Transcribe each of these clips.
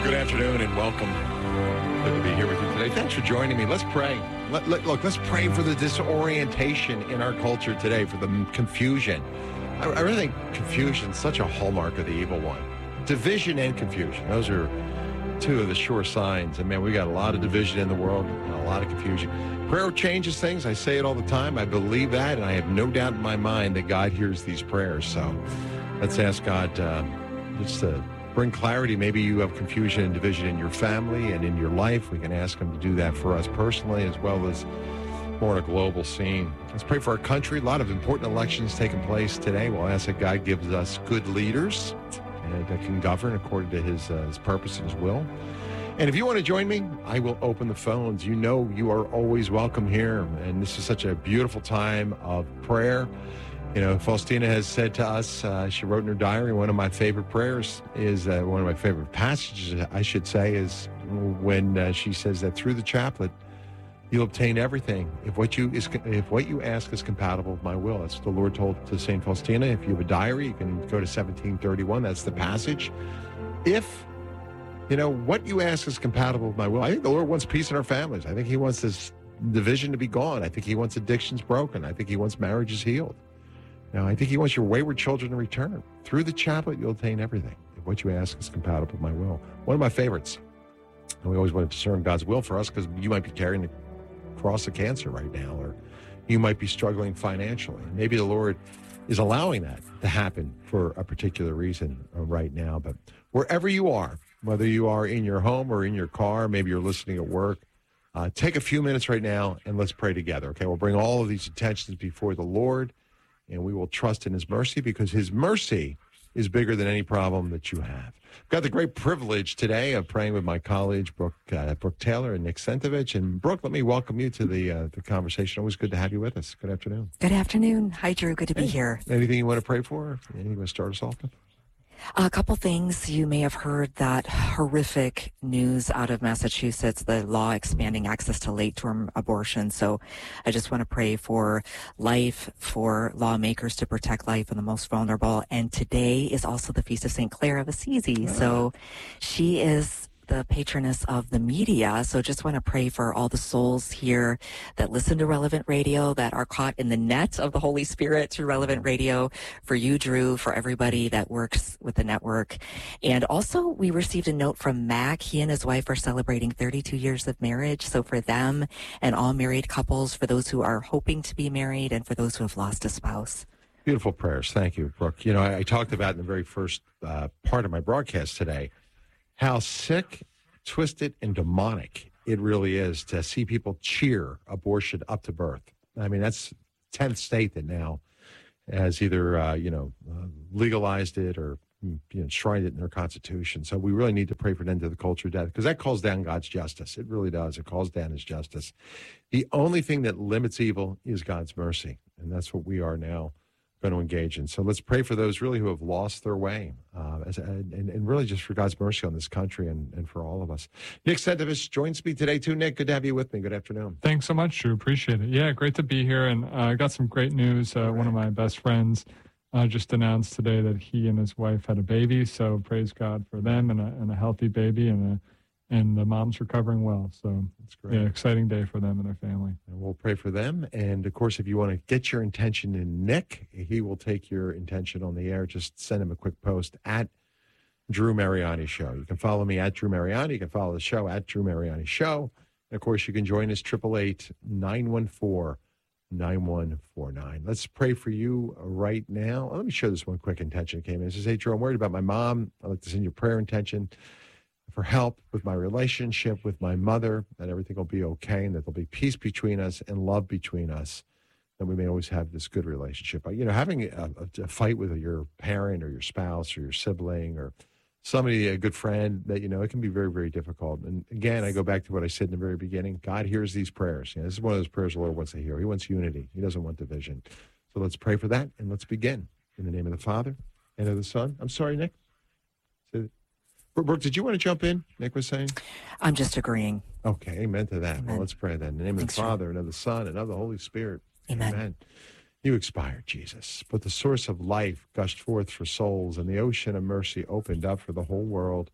Good afternoon and welcome. Good to be here with you today. Thanks for joining me. Let's pray. Let's pray for the disorientation in our culture today, for the confusion. I really think confusion is such a hallmark of the evil one. Division and confusion. Those are two of the sure signs. And man, we got a lot of division in the world and a lot of confusion. Prayer changes things. I say it all the time. I believe that, and I have no doubt in my mind that God hears these prayers. So let's ask God just to bring clarity. Maybe you have confusion and division in your family and in your life. We can ask him to do that for us personally as well as more on a global scene. Let's pray for our country. A lot of important elections taking place today. We'll ask that God gives us good leaders that can govern according to his purpose and his will. And if you want to join me, I will open the phones. You know you are always welcome here. And this is such a beautiful time of prayer. You know, Faustina has said to us, she wrote in her diary, one of my favorite prayers is, one of my favorite passages, I should say, is when she says that through the chaplet, you'll obtain everything if what you ask is compatible with my will. That's what the Lord told to St. Faustina. If you have a diary, you can go to 1731. That's the passage. If, what you ask is compatible with my will. I think the Lord wants peace in our families. I think he wants this division to be gone. I think he wants addictions broken. I think he wants marriages healed. I think he wants your wayward children to return. Through the chaplet, you'll attain everything. If what you ask is compatible with my will. One of my favorites. And we always want to discern God's will for us because you might be carrying the cross of cancer right now, or you might be struggling financially. Maybe the Lord is allowing that to happen for a particular reason right now. But wherever you are, whether you are in your home or in your car, maybe you're listening at work, take a few minutes right now and let's pray together. Okay, we'll bring all of these intentions before the Lord. And we will trust in his mercy because his mercy is bigger than any problem that you have. I've got the great privilege today of praying with my colleagues, Brooke Taylor and Nick Sentovich. And Brooke, let me welcome you to the conversation. Always good to have you with us. Good afternoon. Good afternoon. Hi, Drew. Good to be here. Anything you want to pray for? Anything you want to start us off with? A couple things. You may have heard that horrific news out of Massachusetts, the law expanding access to late-term abortion. So I just want to pray for life, for lawmakers to protect life and the most vulnerable. And today is also the Feast of St. Clare of Assisi. So she is the patroness of the media. So just want to pray for all the souls here that listen to Relevant Radio, that are caught in the net of the Holy Spirit through Relevant Radio, for you, Drew, for everybody that works with the network. And also we received a note from Mac. He and his wife are celebrating 32 years of marriage. So for them and all married couples, for those who are hoping to be married, and for those who have lost a spouse. Beautiful prayers. Thank you, Brooke. I talked about in the very first part of my broadcast today how sick, twisted, and demonic it really is to see people cheer abortion up to birth. I mean, that's 10th state that now has either, legalized it or, enshrined it in their constitution. So we really need to pray for an end to the culture of death because that calls down God's justice. It really does. It calls down his justice. The only thing that limits evil is God's mercy, and that's what we are now going to engage in. So let's pray for those really who have lost their way and really just for God's mercy on this country and for all of us. Nick Sentovich joins me today too. Nick, good to have you with me. Good afternoon. Thanks so much, Drew. Appreciate it. Yeah, great to be here. And I got some great news. One of my best friends just announced today that he and his wife had a baby. So praise God for them and a healthy baby, and the mom's recovering well. So that's great. Yeah, exciting day for them and their family. And we'll pray for them. And, of course, if you want to get your intention in Nick, he will take your intention on the air. Just send him a quick post at Drew Mariani Show. You can follow me at Drew Mariani. You can follow the show at Drew Mariani Show. And, of course, you can join us, 888-914-9149. Let's pray for you right now. Let me share this one quick intention that came in. It says, hey, Drew, I'm worried about my mom. I'd like to send you a prayer intention for help with my relationship with my mother, that everything will be okay and that there'll be peace between us and love between us, that we may always have this good relationship. Having a fight with your parent or your spouse or your sibling or somebody, a good friend, that, it can be very, very difficult. And again, I go back to what I said in the very beginning. God hears these prayers. This is one of those prayers the Lord wants to hear. He wants unity. He doesn't want division. So let's pray for that, and let's begin. In the name of the Father, and of the Son. I'm sorry, Nick. Brooke, did you want to jump in? Nick was saying? I'm just agreeing. Okay, amen to that. Amen. Well, let's pray then. In the name of the Father, and of the Son, and of the Holy Spirit. Amen. You expired, Jesus, but the source of life gushed forth for souls, and the ocean of mercy opened up for the whole world.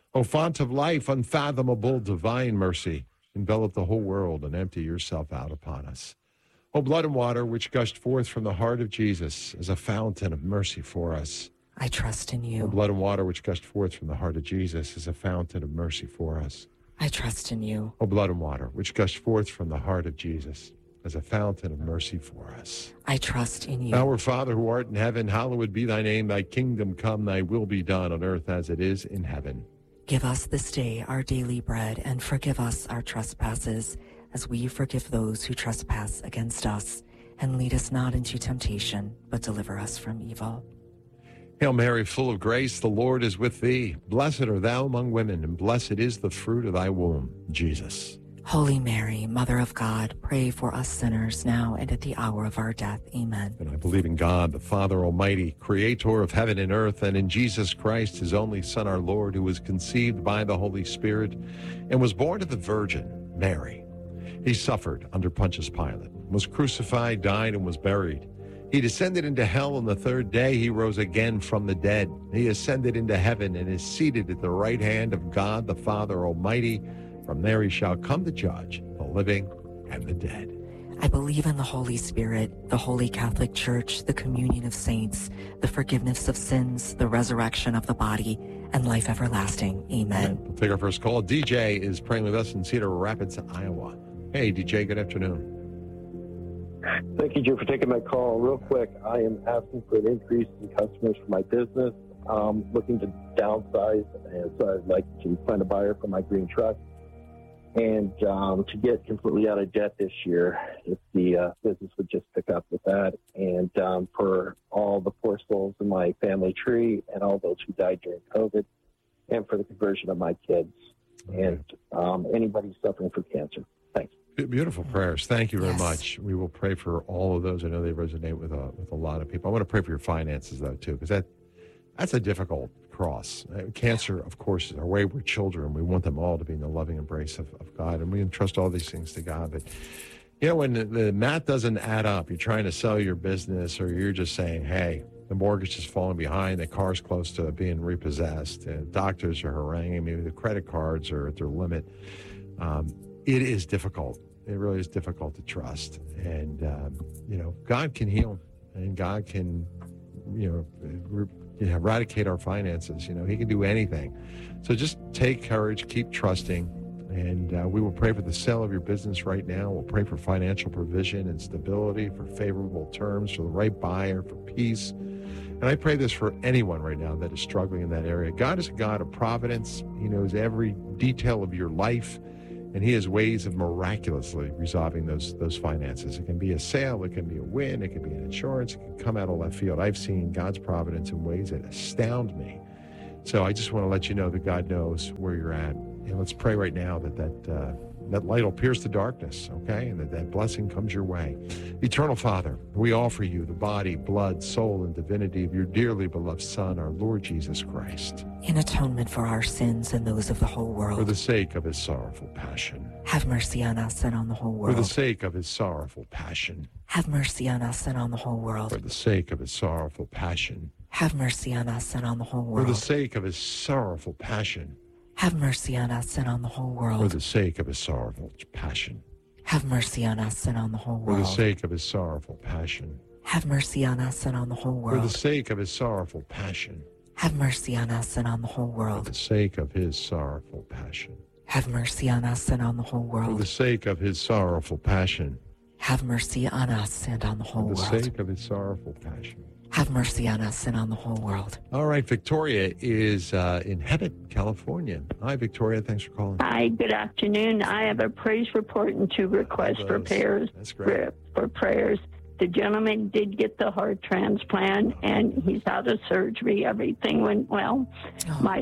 O font of life, unfathomable divine mercy, envelop the whole world and empty yourself out upon us. O blood and water which gushed forth from the heart of Jesus as a fountain of mercy for us. I trust in O you. blood and water which gushed forth from the heart of Jesus as a fountain of mercy for us. I trust in you. O blood and water which gushed forth from the heart of Jesus as a fountain of mercy for us. I trust in you. Our Father who art in heaven, hallowed be thy name. Thy kingdom come, thy will be done on earth as it is in heaven. Give us this day our daily bread, and forgive us our trespasses, as we forgive those who trespass against us. And lead us not into temptation, but deliver us from evil. Hail Mary, full of grace, the Lord is with thee. Blessed art thou among women, and blessed is the fruit of thy womb, Jesus. Holy Mary, Mother of God, pray for us sinners now and at the hour of our death. Amen. And I believe in God, the Father Almighty, creator of heaven and earth, and in Jesus Christ, his only Son, our Lord, who was conceived by the Holy Spirit and was born of the Virgin Mary. He suffered under Pontius Pilate, was crucified, died, and was buried. He descended into hell on the third day. He rose again from the dead. He ascended into heaven and is seated at the right hand of God, the Father Almighty. From there he shall come to judge the living and the dead. I believe in the Holy Spirit, the Holy Catholic Church, the communion of saints, the forgiveness of sins, the resurrection of the body, and life everlasting. Amen. We'll take our first call. DJ is praying with us in Cedar Rapids, Iowa. Hey, DJ, good afternoon. Thank you, Joe, for taking my call. Real quick, I am asking for an increase in customers for my business, looking to downsize, and so I'd like to find a buyer for my green truck and to get completely out of debt this year if the business would just pick up with that, and for all the poor souls in my family tree and all those who died during COVID, and for the conversion of my kids and anybody suffering from cancer. Thanks. Beautiful prayers. Thank you very Yes. much. We will pray for all of those. I know they resonate with a lot of people. I want to pray for your finances, though, too, because that's a difficult cross. Cancer, of course, is our wayward children. We want them all to be in the loving embrace of God, and we entrust all these things to God. But, when the math doesn't add up, you're trying to sell your business, or you're just saying, hey, the mortgage is falling behind, the car's close to being repossessed, and doctors are haranguing me, the credit cards are at their limit. It is difficult. It really is difficult to trust. And, God can heal, and God can, eradicate our finances. He can do anything. So just take courage, keep trusting, and we will pray for the sale of your business right now. We'll pray for financial provision and stability, for favorable terms, for the right buyer, for peace. And I pray this for anyone right now that is struggling in that area. God is a God of providence. He knows every detail of your life, and he has ways of miraculously resolving those finances. It can be a sale, it can be a win, it can be an insurance, it can come out of left field. I've seen God's providence in ways that astound me. So I just want to let you know that God knows where you're at. And let's pray right now that light will pierce the darkness, okay? And that blessing comes your way. Eternal Father, we offer you the body, blood, soul, and divinity of your dearly beloved Son, our Lord Jesus Christ. In atonement for our sins and those of the whole world. For the sake of his sorrowful passion. Have mercy on us and on the whole world. For the sake of his sorrowful passion. Have mercy on us and on the whole world. For the sake of his sorrowful passion. Have mercy on us and on the whole world. For the sake of his sorrowful passion. Have mercy on us and on the whole world. For the sake of his sorrowful passion. Have mercy on us and on the whole For world. the sake of his sorrowful passion. Have mercy on us and on the whole world. For the sake of his sorrowful passion. Have mercy on us and on the whole For world. the sake of his sorrowful passion. Have mercy on us and on the whole For the world. sake of his sorrowful passion. Have mercy on us and on the whole For the world. sake of his sorrowful passion. Have mercy on us and on the whole world. All right, Victoria is in Hemet, California. Hi, Victoria. Thanks for calling. Hi, good afternoon. I have a praise report and two requests for prayers. That's great. For prayers. The gentleman did get the heart transplant, and he's out of surgery. Everything went well. Oh. My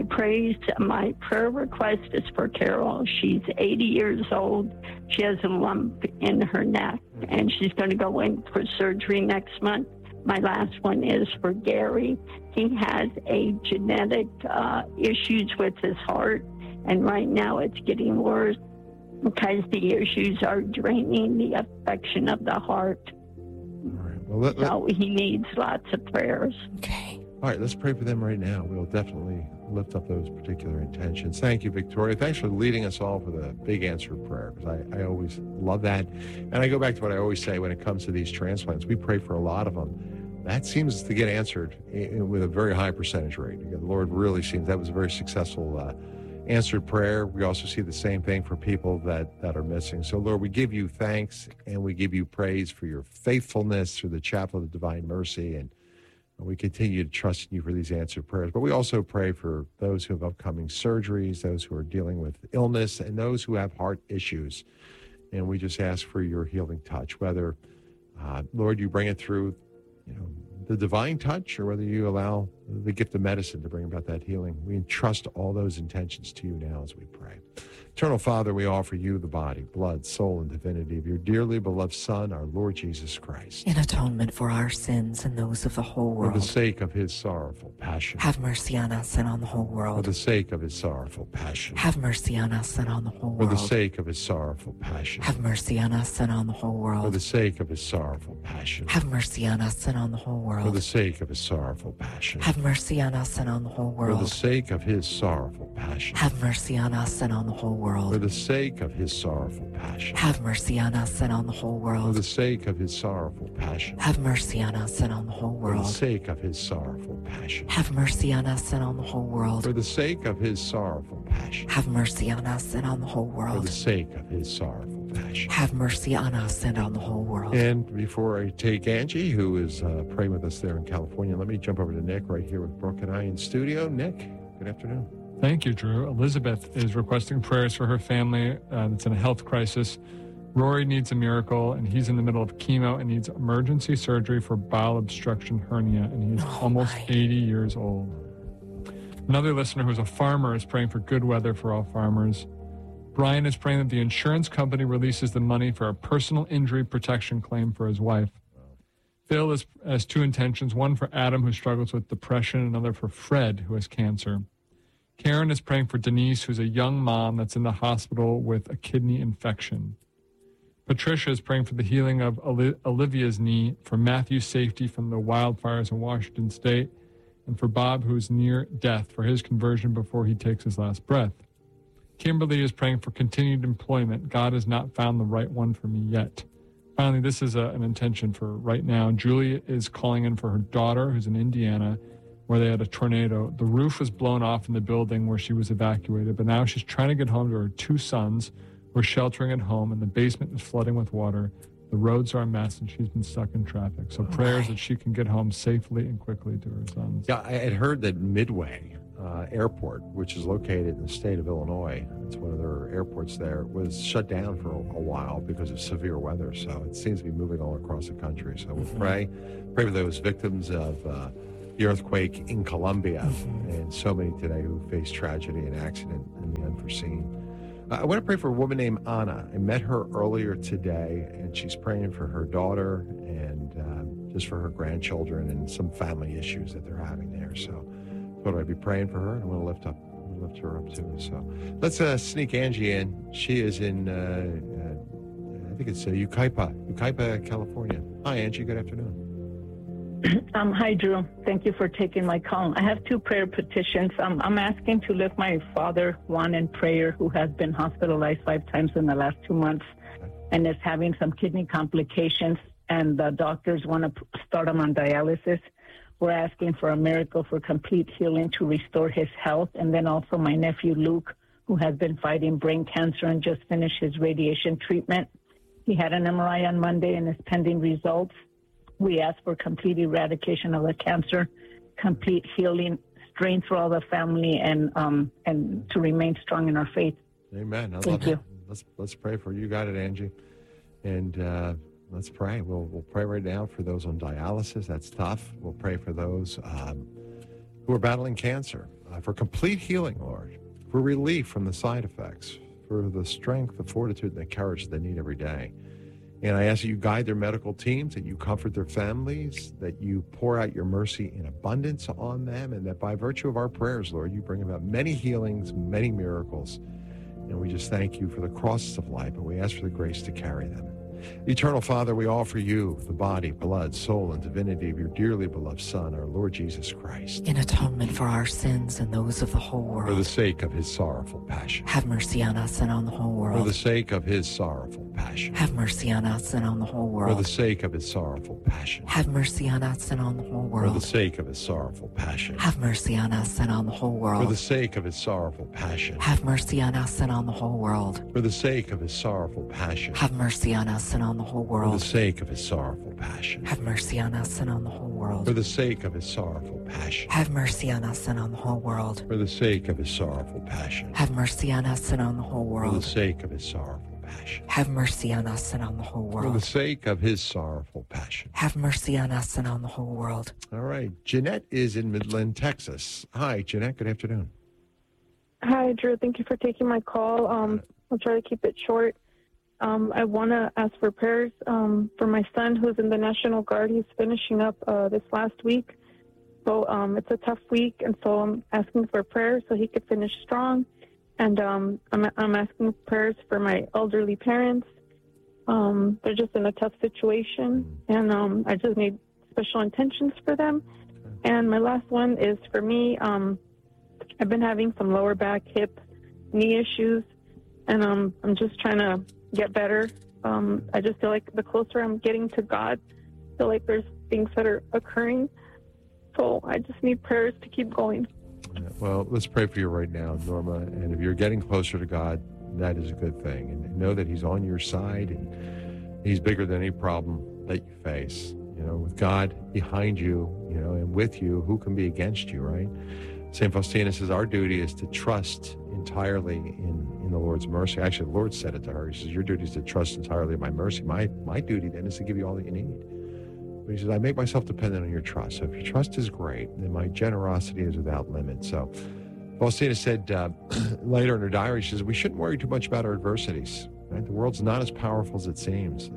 prayer request is for Carol. She's 80 years old. She has a lump in her neck, and she's going to go in for surgery next month. My last one is for Gary. He has a genetic issues with his heart, and right now it's getting worse because the issues are draining the affection of the heart. All right. Well, So he needs lots of prayers. Okay. All right, let's pray for them right now. We'll definitely lift up those particular intentions. Thank you, Victoria. Thanks for leading us all with a big answered prayer, because I always love that. And I go back to what I always say when it comes to these transplants. We pray for a lot of them. That seems to get answered with a very high percentage rate. The Lord really seems that was a very successful answered prayer. We also see the same thing for people that are missing. So, Lord, we give you thanks and we give you praise for your faithfulness through the Chapel of Divine Mercy, and we continue to trust in you for these answered prayers. But we also pray for those who have upcoming surgeries, those who are dealing with illness, and those who have heart issues. And we just ask for your healing touch, whether, Lord, you bring it through, the divine touch, or whether you allow the gift of medicine to bring about that healing. We entrust all those intentions to you now as we pray. Eternal Father, we offer you the body, blood, soul, and divinity of your dearly beloved Son, our Lord Jesus Christ. In atonement for our sins and those of the whole world. For the sake of his sorrowful passion. Have mercy on us and on the whole world. For the sake of his sorrowful passion. Have mercy on us and on the whole world. For the sake of his sorrowful passion. Have mercy on us and on the whole world. For the sake of his sorrowful passion. Have mercy on us and on the whole world. For the sake of his sorrowful passion. Have mercy on us and on the whole world. For the sake of his sorrowful passion. Have mercy on us and on the whole world. For the sake of his sorrowful passion. Have mercy on us and on the whole For world. the sake of his sorrowful passion. Have mercy on us and on the whole For the world. sake of his sorrowful passion. Have mercy on us and on the whole world. For the sake of his sorrowful passion. Have mercy on us and on the whole For the world. sake of his sorrowful passion. Have mercy on us and on the whole world. And before I take Angie, who is praying with us there in California, let me jump over to Nick right here with Brooke and I in studio. Nick, good afternoon. Thank you, Drew. Elizabeth is requesting prayers for her family that's in a health crisis. Rory needs a miracle, and he's in the middle of chemo and needs emergency surgery for bowel obstruction hernia, and he's almost 80 years old. Another listener who's a farmer is praying for good weather for all farmers. Brian is praying that the insurance company releases the money for a personal injury protection claim for his wife. Phil has two intentions, one for Adam, who struggles with depression, and another for Fred, who has cancer. Karen is praying for Denise, who's a young mom that's in the hospital with a kidney infection. Patricia is praying for the healing of Olivia's knee, for Matthew's safety from the wildfires in Washington State, and for Bob, who's near death, for his conversion before he takes his last breath. Kimberly is praying for continued employment. God has not found the right one for me yet. Finally, this is an intention for right now. Julie is calling in for her daughter, who's in Indiana, where they had a tornado. The roof was blown off in the building where she was evacuated, but now she's trying to get home to her two sons who are sheltering at home, and the basement is flooding with water. The roads are a mess, and she's been stuck in traffic. So prayers that she can get home safely and quickly to her sons. Yeah, I had heard that Midway Airport, which is located in the state of Illinois, it's one of their airports there, was shut down for a while because of severe weather. So it seems to be moving all across the country. So we'll pray for those victims of the earthquake in Colombia, and so many today who face tragedy and accident and the unforeseen. I want to pray for a woman named Anna. I met her earlier today, and she's praying for her daughter and just for her grandchildren and some family issues that they're having there. So thought I'd be praying for her, and I want to lift her up too. So let's sneak Angie in. She is in, I think it's Yucaipa, California. Hi, Angie. Good afternoon. Hi, Drew. Thank you for taking my call. I have two prayer petitions. I'm asking to lift my father, Juan, in prayer, who has been hospitalized 5 times in the last 2 months and is having some kidney complications, and the doctors want to start him on dialysis. We're asking for a miracle for complete healing to restore his health. And then also my nephew, Luke, who has been fighting brain cancer and just finished his radiation treatment. He had an MRI on Monday and is pending results. We ask for complete eradication of the cancer, complete healing, strength for all the family, and to remain strong in our faith. Amen. Thank you. Let's pray for you. You got it, Angie. And let's pray. We'll pray right now for those on dialysis. That's tough. We'll pray for those who are battling cancer, for complete healing, Lord, for relief from the side effects, for the strength, the fortitude, and the courage they need every day. And I ask that you guide their medical teams, that you comfort their families, that you pour out your mercy in abundance on them, and that by virtue of our prayers, Lord, you bring about many healings, many miracles. And we just thank you for the crosses of life, and we ask for the grace to carry them. Eternal Father, we offer you the body, blood, soul, and divinity of your dearly beloved Son, our Lord Jesus Christ. In atonement for our sins and those of the whole world. For the sake of his sorrowful passion. Have mercy on us and on the whole world. For the sake of his sorrowful passion. Have mercy on us and on the whole world. For the sake of his sorrowful passion. Have mercy on us and on the whole world. For the sake of his sorrowful passion. Have mercy on us and on the whole world. For the sake of his sorrowful passion. Have mercy on us and on the whole world. For the sake of his sorrowful passion. Have mercy on us and on the whole For the world. sake of his sorrowful passion. Have mercy on us and on the whole world. For the sake of his sorrowful passion. Have mercy on us and on the whole world. For the sake of his sorrowful passion. Have mercy on us and on the whole For the world. sake of his sorrowful passion. Have mercy on us and on the whole For the world. sake of his sorrowful passion. Have mercy on us and on the whole world. All right. Jeanette is in Midland, Texas. Hi, Jeanette. Good afternoon. Hi, Drew. Thank you for taking my call. I'll try to keep it short. I want to ask for prayers for my son who's in the National Guard. He's finishing up this last week. So it's a tough week, and so I'm asking for prayers so he could finish strong. And I'm asking prayers for my elderly parents. They're just in a tough situation, and I just need special intentions for them. And my last one is for me. I've been having some lower back, hip, knee issues, and I'm just trying to get better. I just feel like the closer I'm getting to God, I feel like there's things that are occurring. So I just need prayers to keep going. Well, let's pray for you right now, Norma. And if you're getting closer to God, that is a good thing. And know that he's on your side, and he's bigger than any problem that you face. You know, with God behind you, you know, and with you, who can be against you, right? St. Faustina says our duty is to trust entirely in the Lord's mercy. Actually, the Lord said it to her. He says, your duty is to trust entirely in my mercy. My duty then is to give you all that you need. But he says, I make myself dependent on your trust. So if your trust is great, then my generosity is without limit. So Faustina said later in her diary, she says, we shouldn't worry too much about our adversities. Right? The world's not as powerful as it seems.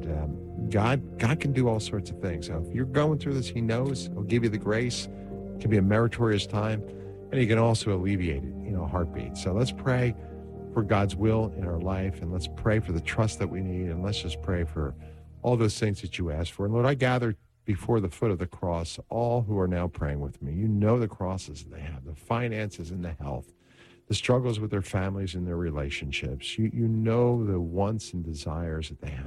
And God can do all sorts of things. So if you're going through this, he knows. He'll give you the grace. It can be a meritorious time. And he can also alleviate it, a heartbeat. So let's pray for God's will in our life. And let's pray for the trust that we need. And let's just pray for all those things that you asked for. And Lord, I gather before the foot of the cross all who are now praying with me. You know the crosses they have, the finances and the health, the struggles with their families and their relationships. You know the wants and desires that they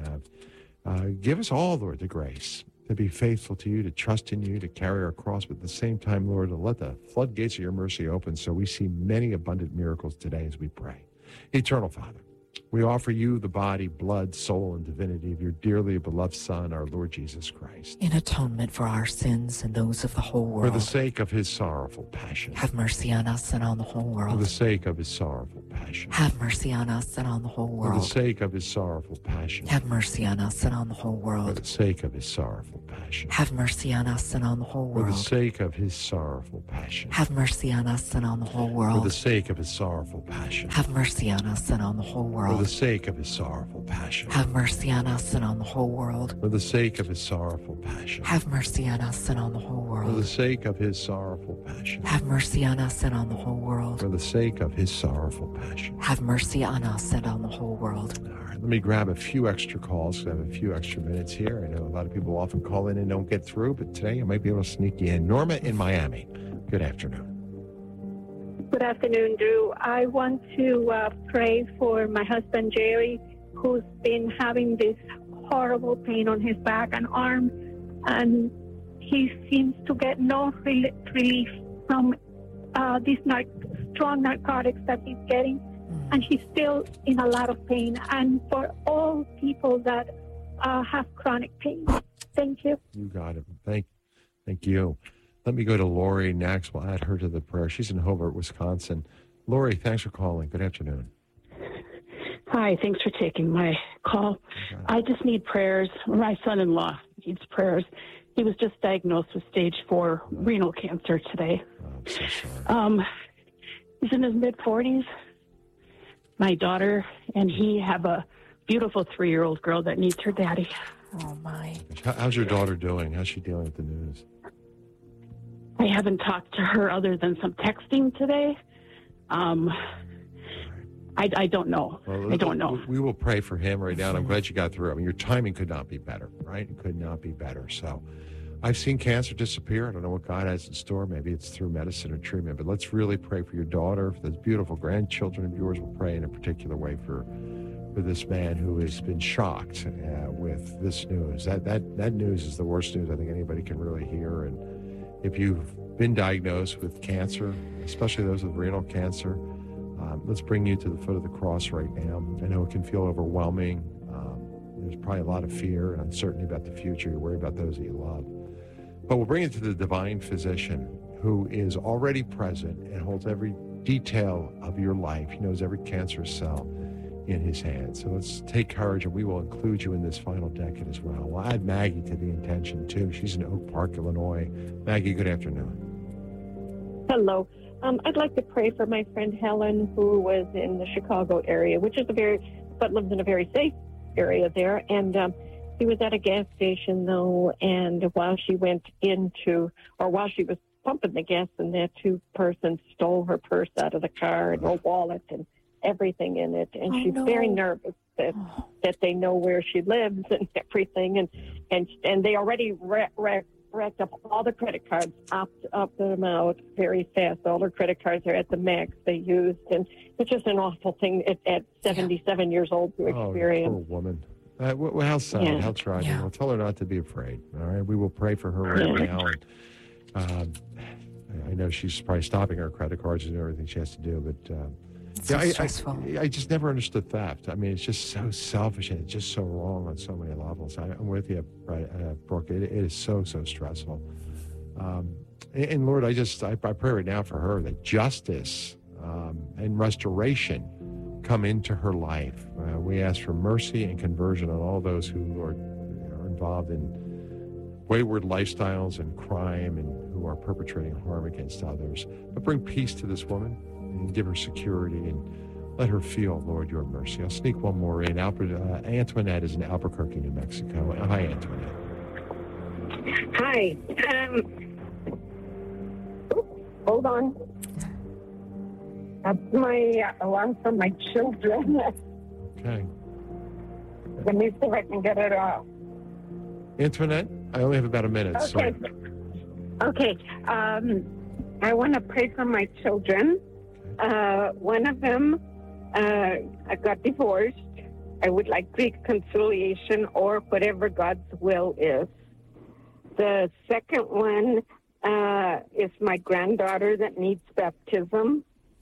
have. Give us all, Lord, the grace to be faithful to you, to trust in you, to carry our cross, but at the same time, Lord, to let the floodgates of your mercy open so we see many abundant miracles today as we pray. Eternal Father, we offer you the body, blood, soul, and divinity of your dearly beloved Son, our Lord Jesus Christ. In atonement for our sins and those of the whole world. For the sake of his sorrowful passion. Have mercy on us and on the whole world. For the sake of his sorrowful passion. Have mercy on us and on the whole world. For the sake of his sorrowful passion. Have mercy on us and on the whole For world. the sake of his sorrowful passion. Have mercy on us and on the whole For the world. sake of his sorrowful passion. Have mercy on us and on the whole For the world. sake of his sorrowful passion. Have mercy on us and on the whole For the world. sake of his sorrowful passion. Have mercy on us and on the whole world. For the sake of his sorrowful passion. Have mercy on us and on the whole For the world. sake of his sorrowful passion. Have mercy on us and on the whole world. For the sake of his sorrowful passion. Have mercy on us and on the whole world. All right, let me grab a few extra calls. I have a few extra minutes here. I know a lot of people often call in and don't get through, but today I might be able to sneak you in. Norma in Miami. Good afternoon. Good afternoon, Drew. I want to pray for my husband, Jerry, who's been having this horrible pain on his back and arm, and he seems to get no relief from these strong narcotics that he's getting, and he's still in a lot of pain. And for all people that have chronic pain, thank you. You got it. Thank you. Let me go to Lori next. We'll add her to the prayer. She's in Hobart, Wisconsin. Lori, thanks for calling. Good afternoon. Hi, thanks for taking my call. I just need prayers. My son-in-law needs prayers. He was just diagnosed with stage 4 renal cancer today. Oh, I'm so sorry. He's in his mid-40s. My daughter and he have a beautiful 3-year-old girl that needs her daddy. Oh, my. How's your daughter doing? How's she dealing with the news? I haven't talked to her other than some texting today. I don't know. Well, I don't know. We will pray for him right now, and I'm glad you got through. I mean, your timing could not be better, right? It could not be better. So I've seen cancer disappear. I don't know what God has in store. Maybe it's through medicine or treatment, but let's really pray for your daughter, for those beautiful grandchildren of yours. We'll pray in a particular way for this man who has been shocked with this news. That news is the worst news I think anybody can really hear. And if you've been diagnosed with cancer, especially those with renal cancer, let's bring you to the foot of the cross right now. I know it can feel overwhelming. There's probably a lot of fear and uncertainty about the future. You worry about those that you love. But we'll bring you to the divine physician who is already present and holds every detail of your life. He knows every cancerous cell in his hands. So let's take courage, and we will include you in this final decade as well. We'll add Maggie to the intention, too. She's in Oak Park, Illinois. Maggie, good afternoon. Hello. I'd like to pray for my friend Helen, who was in the Chicago area, but lives in a very safe area there. And she was at a gas station, though, and while she was pumping the gas, and that two persons stole her purse out of the car and her wallet and everything in it. And she's very nervous that they know where she lives and everything. And they already racked up all the credit cards, opted them out very fast. All her credit cards are at the max they used, and it's just an awful thing at 77 years old to experience. Oh, poor woman. How sad, how tragic. Well, tell her not to be afraid, all right? We will pray for her right now. And, I know she's probably stopping her credit cards and everything she has to do, but I just never understood theft. I mean, it's just so selfish, and it's just so wrong on so many levels. I'm with you, Brooke. It is so stressful. And Lord, I pray right now for her that justice and restoration come into her life. We ask for mercy and conversion on all those who are involved in wayward lifestyles and crime and who are perpetrating harm against others. But bring peace to this woman and give her security and let her feel, Lord, your mercy. I'll sneak one more in. Antoinette is in Albuquerque, New Mexico. Hi, Antoinette. Hi. Hold on. That's my alarm for my children. Okay. Let me see if I can get it off. Antoinette, I only have about a minute. Okay. Sorry. Okay. I want to pray for my children. One of them got divorced. I would like reconciliation or whatever God's will is. The second one is my granddaughter that needs baptism.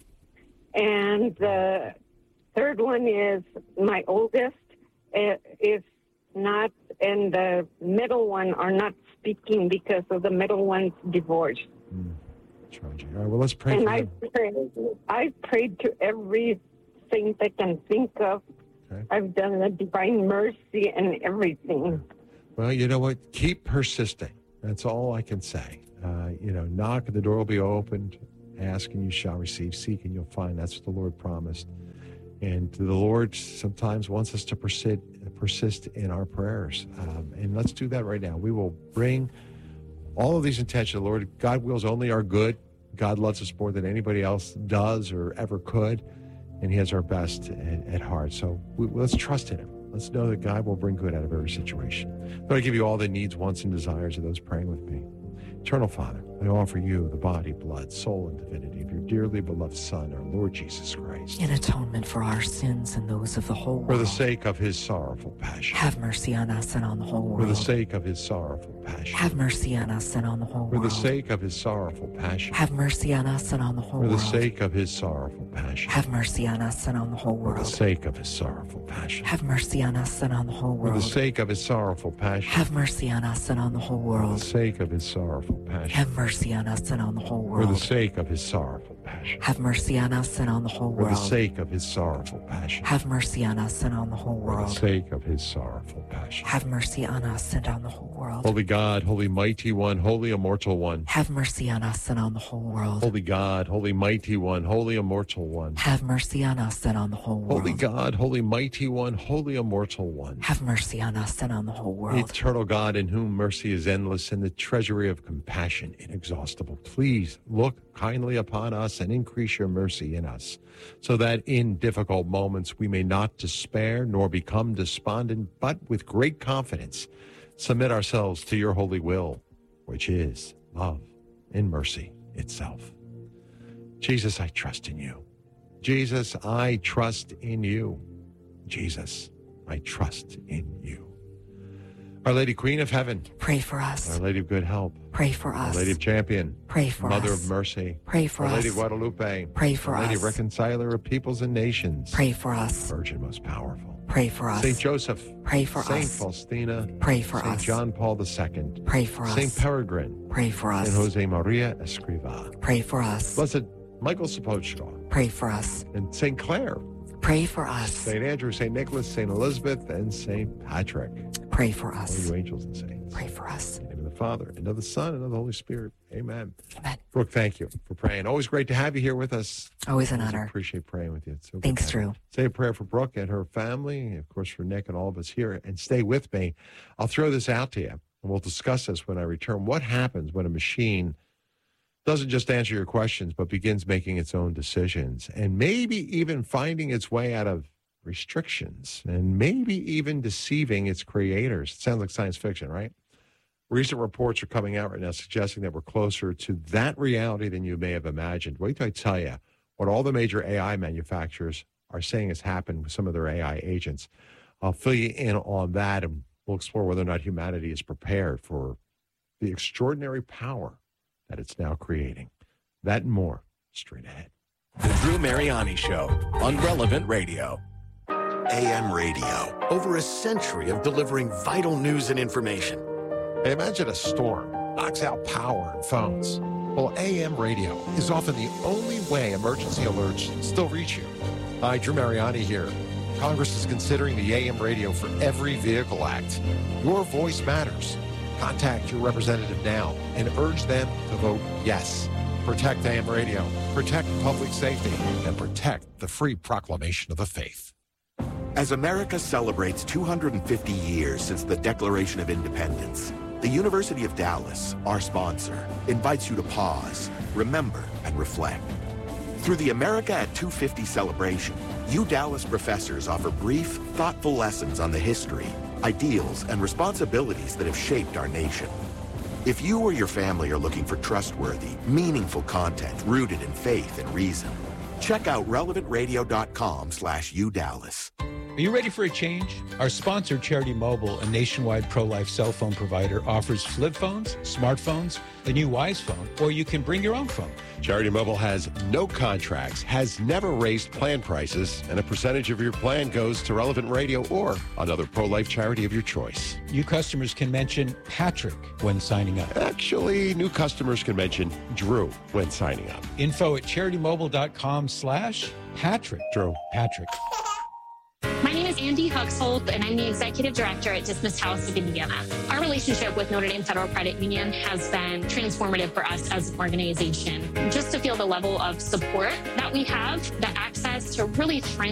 And the third one is my oldest is not, and the middle one are not speaking because of the middle one's divorce. Tragic. All right, well, let's pray for them. I've prayed to every saint I can think of. Okay. I've done the divine mercy and everything. Well, you know what? Keep persisting. That's all I can say. Knock and the door will be opened. Ask and you shall receive. Seek and you'll find. That's what the Lord promised. And the Lord sometimes wants us to persist in our prayers. And let's do that right now. We will bring all of these intentions. The Lord, God wills only our good. God loves us more than anybody else does or ever could. And he has our best at heart. So let's trust in him. Let's know that God will bring good out of every situation. Lord, I give you all the needs, wants, and desires of those praying with me. Eternal Father, I offer you the body, blood, soul, and divinity of your dearly beloved Son, our Lord Jesus Christ. In atonement for our sins and those of the whole world. For the sake of his sorrowful passion. Have mercy on us and on the whole world. For the sake of his sorrowful passion. Have mercy on us and on the whole world. For the sake of his sorrowful passion. Have mercy on us and on the whole world. For the sake of his sorrowful passion. Have mercy on us and on the whole world. For the sake of his sorrowful passion. Have mercy on us and on the whole world. For the sake of his sorrowful passion. Have mercy on us and on the whole world. For the sake of his sorrowful passion. Have mercy on us and on the whole world. For the sake of his sorrowful passion. Have mercy on us and on the whole world. For the sake of his sorrowful passion. Have mercy on us and on the whole world. For the sake of his sorrowful passion. Have mercy on us and on the whole world. Holy God, holy mighty one, holy immortal one. Have mercy on us and on the whole world. Holy God, holy mighty one, holy immortal one. Have mercy on us and on the whole world. Holy God, holy mighty one, holy immortal one. Have mercy on us and on the whole world. Eternal God, in whom mercy is endless and the treasury of compassion compassion inexhaustible. Please look kindly upon us and increase your mercy in us, so that in difficult moments we may not despair nor become despondent, but with great confidence submit ourselves to your holy will, which is love and mercy itself. Jesus, I trust in you. Jesus, I trust in you. Jesus, I trust in you. Our Lady Queen of Heaven, pray for us. Our Lady of Good Help, pray for us. Our Lady of Champion, pray for Mother us. of Mercy, pray for Our us. Lady of Guadalupe, pray for Our us. Lady Reconciler of Peoples and Nations, pray for us. Virgin most powerful, pray for us. Saint Joseph, pray for Saint us. Faustina, pray for Saint us. John Paul II, pray for us. Saint Peregrine, pray for us. Saint Jose Maria Escriva, pray for us. Blessed Michael Sapochko, pray for us. and Saint Clare, pray for us. Saint Andrew, Saint Nicholas, Saint Elizabeth, and Saint Patrick. Pray for All us. you angels and saints. Pray for us. In the name of the Father, and of the Son, and of the Holy Spirit. Amen. Amen. Brooke, thank you for praying. Always great to have you here with us. Always an honor. Appreciate praying with you. It's so good Thanks, to have you. Drew. Say a prayer for Brooke and her family, and of course for Nick and all of us here. And stay with me. I'll throw this out to you, and we'll discuss this when I return. What happens when a machine doesn't just answer your questions, but begins making its own decisions, and maybe even finding its way out of restrictions, and maybe even deceiving its creators? It sounds like science fiction, right? Recent reports are coming out right now suggesting that we're closer to that reality than you may have imagined. Wait till I tell you what all the major AI manufacturers are saying has happened with some of their AI agents. I'll fill you in on that, and we'll explore whether or not humanity is prepared for the extraordinary power that it's now creating. That and more straight ahead. The Drew Mariani Show on Relevant Radio. AM radio, over a century of delivering vital news and information. Hey, imagine a storm knocks out power and phones. Well, AM radio is often the only way emergency alerts still reach you. Hi, Drew Mariani here. Congress is considering the AM radio for Every Vehicle Act. Your voice matters. Contact your representative now and urge them to vote yes. Protect AM radio, protect public safety, and protect the free proclamation of the faith. As America celebrates 250 years since the Declaration of Independence, the University of Dallas, our sponsor, invites you to pause, remember, and reflect. Through the America at 250 celebration, U Dallas professors offer brief, thoughtful lessons on the history, ideals, and responsibilities that have shaped our nation. If you or your family are looking for trustworthy, meaningful content rooted in faith and reason, check out relevantradio.com/UDallas. Are you ready for a change? Our sponsor, Charity Mobile, a nationwide pro-life cell phone provider, offers flip phones, smartphones, the new Wise phone, or you can bring your own phone. Charity Mobile has no contracts, has never raised plan prices, and a percentage of your plan goes to Relevant Radio or another pro-life charity of your choice. New customers can mention Patrick when signing up. Actually, new customers can mention Drew when signing up. Info at CharityMobile.com/Patrick. Drew. Patrick. My name is Andy Huxhold, and I'm the Executive Director at Dismissed House of Indiana. Our relationship with Notre Dame Federal Credit Union has been transformative for us as an organization. Just to feel the level of support that we have, the access to really